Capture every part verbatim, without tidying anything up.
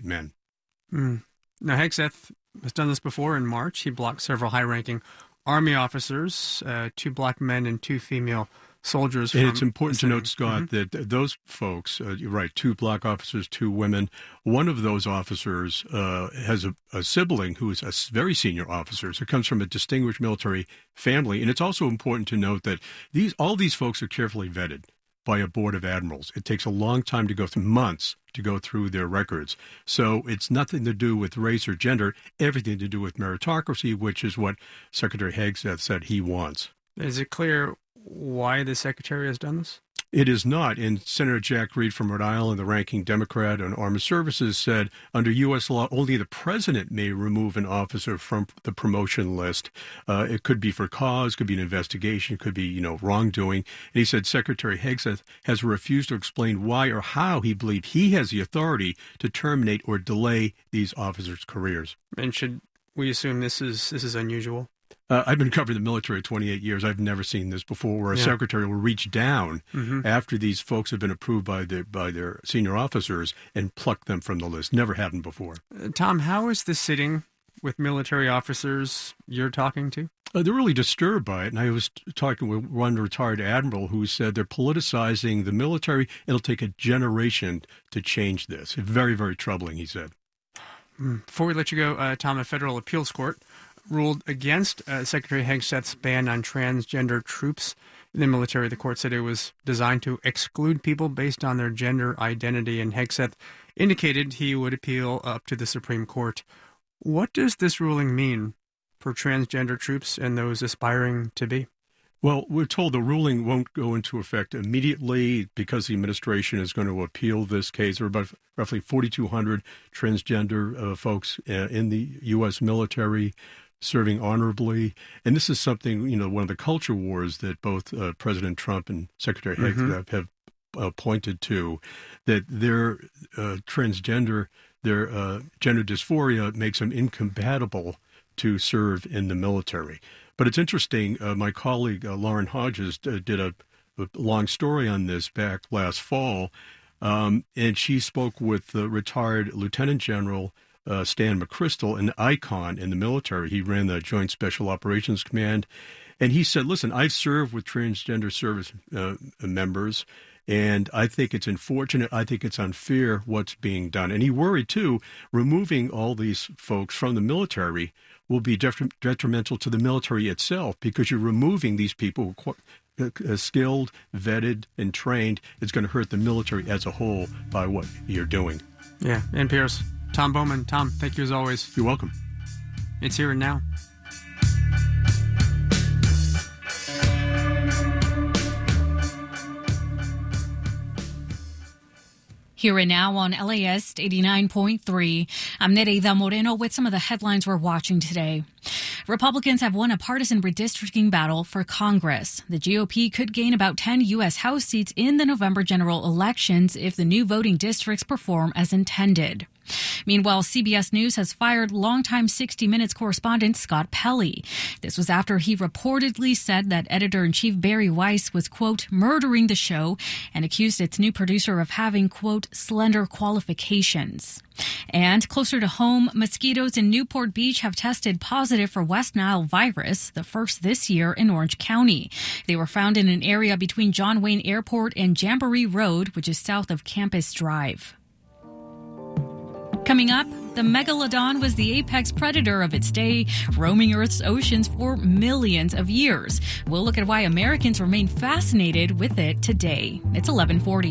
men. Mm. Now, Hegseth has done this before. In March, he blocked several high-ranking Army officers, uh, two black men and two female soldiers. And from it's important to note, Scott, mm-hmm. that th- those folks, uh, you're right, two black officers, two women. One of those officers uh, has a, a sibling who is a very senior officer, so comes from a distinguished military family. And it's also important to note that these all these folks are carefully vetted by a board of admirals. It takes a long time to go through, months to go through their records. So it's nothing to do with race or gender, everything to do with meritocracy, which is what Secretary Hegseth said he wants. Is it clear why the secretary has done this? It is not. And Senator Jack Reed from Rhode Island, the ranking Democrat on Armed Services, said under U S law, only the president may remove an officer from the promotion list. Uh, it could be for cause, could be an investigation, could be, you know, wrongdoing. And he said Secretary Hegseth has refused to explain why or how he believed he has the authority to terminate or delay these officers' careers. And should we assume this is this is unusual? Uh, I've been covering the military twenty-eight years. I've never seen this before, where a yeah. secretary will reach down mm-hmm. after these folks have been approved by their by their senior officers and pluck them from the list. Never happened before. Uh, Tom, how is this sitting with military officers you're talking to? Uh, they're really disturbed by it. And I was talking with one retired admiral who said they're politicizing the military. It'll take a generation to change this. Very, very troubling, he said. Before we let you go, uh, Tom, a federal appeals court ruled against uh, Secretary Hegseth's ban on transgender troops in the military. The court said it was designed to exclude people based on their gender identity, and Hegseth indicated he would appeal up to the Supreme Court. What does this ruling mean for transgender troops and those aspiring to be? Well, we're told the ruling won't go into effect immediately because the administration is going to appeal this case. There are about roughly forty-two hundred transgender uh, folks uh, in the U S military serving honorably. And this is something, you know, one of the culture wars that both uh, President Trump and Secretary Hegseth mm-hmm. have, have uh, pointed to, that their uh, transgender, their uh, gender dysphoria makes them incompatible to serve in the military. But it's interesting, uh, my colleague uh, Lauren Hodges uh, did a, a long story on this back last fall, um, and she spoke with the retired Lieutenant General uh, Stan McChrystal, an icon in the military. He ran the Joint Special Operations Command, and he said, listen, I've served with transgender service uh, members, and I think it's unfortunate. I think it's unfair what's being done. And he worried, too, removing all these folks from the military will be detrimental to the military itself, because you're removing these people who are skilled, vetted, and trained. It's going to hurt the military as a whole by what you're doing. Yeah, N P R's Tom Bowman. Tom, thank you as always. You're welcome. It's Here and Now. Here and Now on L A S eighty-nine point three. I'm Nereida Moreno with some of the headlines we're watching today. Republicans have won a partisan redistricting battle for Congress. The G O P could gain about ten U S House seats in the November general elections if the new voting districts perform as intended. Meanwhile, C B S News has fired longtime sixty minutes correspondent Scott Pelley. This was after he reportedly said that editor-in-chief Barry Weiss was, quote, murdering the show and accused its new producer of having, quote, slender qualifications. And closer to home, mosquitoes in Newport Beach have tested positive for West Nile virus, the first this year in Orange County. They were found in an area between John Wayne Airport and Jamboree Road, which is south of Campus Drive. Coming up, the megalodon was the apex predator of its day, roaming Earth's oceans for millions of years. We'll look at why Americans remain fascinated with it today. It's eleven forty.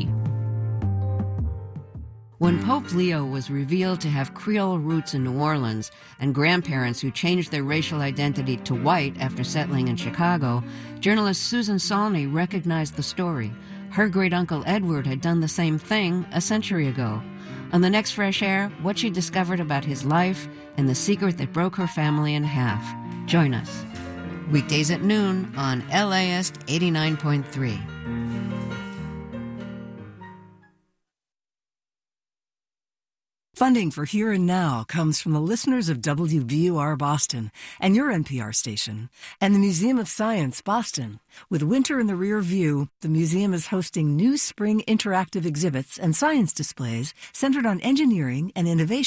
When Pope Leo was revealed to have Creole roots in New Orleans and grandparents who changed their racial identity to white after settling in Chicago, journalist Susan Saulney recognized the story. Her great-uncle Edward had done the same thing a century ago. On the next Fresh Air, what she discovered about his life and the secret that broke her family in half. Join us. Weekdays at noon on L A S eighty-nine point three. Funding for Here and Now comes from the listeners of W B U R Boston and your N P R station, and the Museum of Science Boston. With winter in the rear view, the museum is hosting new spring interactive exhibits and science displays centered on engineering and innovation.